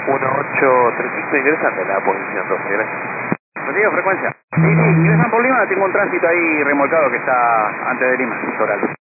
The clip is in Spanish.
1835, ingresando en la posición 12, gracias. Recibo frecuencia. Sí, ingresan por Lima, tengo un tránsito ahí remolcado que está antes de Lima, Soral.